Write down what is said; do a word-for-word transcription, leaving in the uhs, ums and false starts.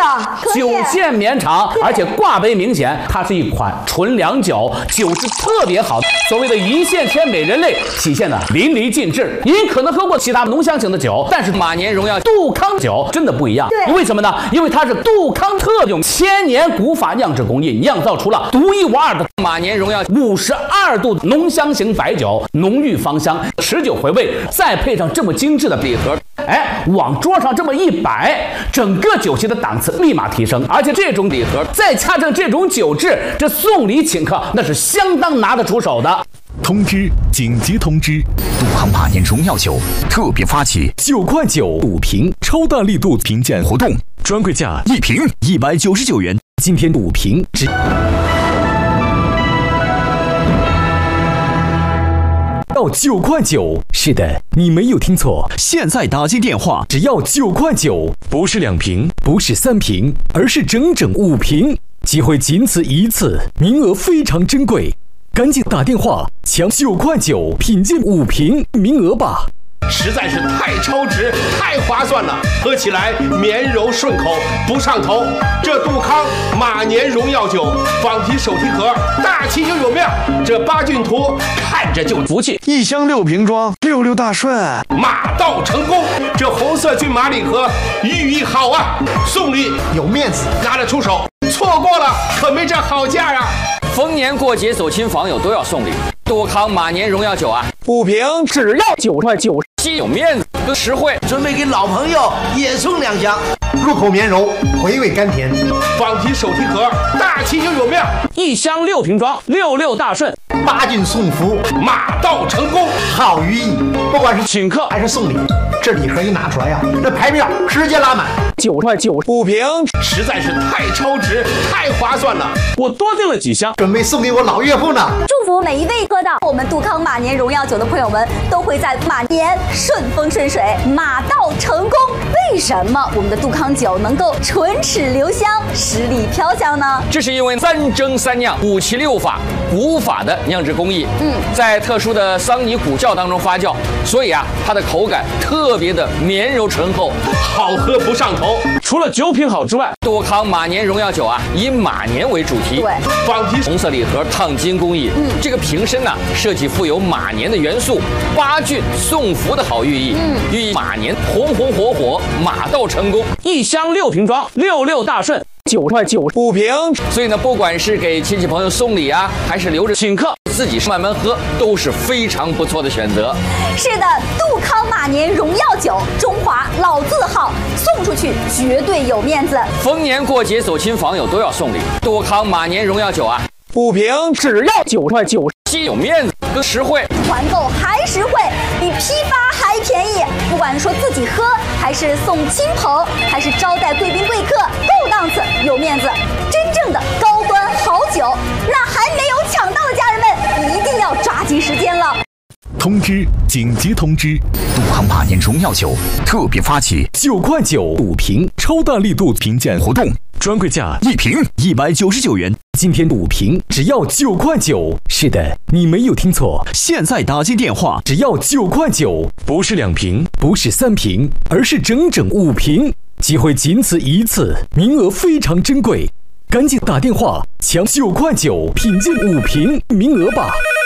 呀， 酒线绵长，而且挂杯明显，它是一款纯粮酒，酒质特别好。所谓的一线天美人类体现的淋漓尽致。您可能喝过其他浓香型的酒，但是马年荣耀杜康酒真的不一样。 对， 为什么呢？因为它是杜康特用千年古法酿制工艺，酿造出了独一无二的马年荣耀五十二度浓香型白酒，浓郁芳香，持久回味，再配上这么精致的礼盒，哎，往桌上这么一摆，整个酒席的档次立马提升。而且这种礼盒再加上这种酒质，这送礼请客那是相当拿得出手的。 通知！紧急通知！杜康马年荣耀酒特别发起九块九五瓶超大力度评鉴活动，专柜价一瓶一百九十九元，今天五瓶只要九块九。是的，你没有听错，现在打进电话只要九块九，不是两瓶，不是三瓶，而是整整五瓶，机会仅此一次，名额非常珍贵。赶紧打电话抢九块九品鉴五瓶名额吧！ 实在是太超值，太划算了，喝起来绵柔顺口，不上头。这杜康马年荣耀酒仿提手提盒，大气又有面，这八骏图看着就服气。 一箱六瓶装，六六大顺， 马到成功。这红色骏马礼盒寓意好啊，送礼有面子，拿得出手。错过了可没这好价啊！ 逢年过节走亲访友都要送礼，杜康马年荣耀酒啊， 五瓶只要九块九， 既有面子又实惠。 准备给老朋友也送两箱，入口绵柔，回味甘甜。 仿提手提盒，大气又有面， 一箱六瓶装，六六大顺， 八骏送福， 马到成功， 好寓意。不管是请客还是送礼，这礼盒一拿出来呀，这排面直接拉满。 九块九五瓶， 实在是太超值，太划算了。 我多订了几箱， 准备送给我老岳父呢。 祝福每一位喝到我们杜康马年荣耀酒的朋友们，都会在马年顺风顺水，马到成功。为什么我们的杜康酒能够唇齿留香，十里飘香呢？ 这是因为三蒸三酿五七六法古法的酿制工艺，嗯，在特殊的桑泥古窖当中发酵，所以啊，它的口感特别的绵柔醇厚， 好喝不上头。 除了酒品好之外，杜康马年荣耀酒啊，以马年为主题， 对， 仿提红色礼盒烫金工艺，嗯，这个瓶身呢、啊、设计富有马年的元素，八骏送福的好寓意，嗯，寓意马年红红火火，马到成功。一箱六瓶装，六六大顺。 九块九五瓶， 所以呢，不管是给亲戚朋友送礼啊，还是留着请客，自己慢慢喝，都是非常不错的选择。 是的，杜康马年荣耀酒，中华老字号，送出去绝对有面子。 逢年过节走亲访友都要送礼，杜康马年荣耀酒啊， 五瓶只要九块九， 既有面子又实惠， 团购还实惠，比批发还便宜。不管说自己喝，还是送亲朋，还是招待贵宾贵客，够档次有面子，真正的高端好酒。那还没有抢到的家人们，一定要抓紧时间了。 通知！紧急通知！杜康马年荣耀酒特别发起九块九五瓶超大力度评鉴活动，专柜价一瓶一百九十九元，今天五瓶只要九块九。是的，你没有听错，现在打进电话只要九块九，不是两瓶，不是三瓶，而是整整五瓶，机会仅此一次，名额非常珍贵，赶紧打电话抢九块九品鉴五瓶名额吧。